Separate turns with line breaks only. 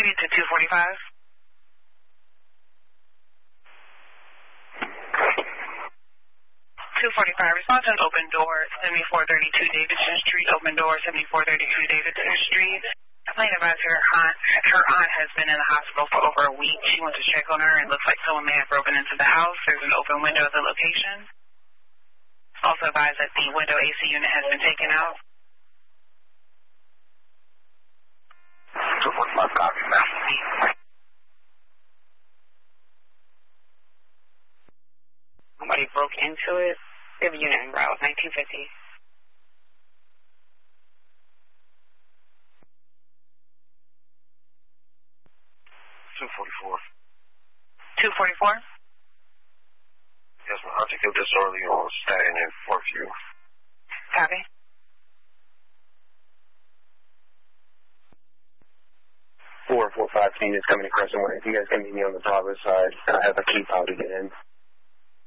Duty to 245. 245, response on open door, 7432 Davidson Street, open door, 7432 Davidson Street. Plaintiff advised her aunt has been in the hospital for over a week. She went to check on her and looks like someone may have broken into the house. There's an open window at the location. Also advised that the window AC unit has been taken out.
245 copy, ma'am.
Somebody broke into it. They have a unit en route, 1950.
$244.
244?
Yes, ma'am. I'll take you disorderly on Staten and Fortview.
Copy.
Four 5 team is coming to Crescent Way. If you guys can meet me on the Bravo side, I have a key fob to get in.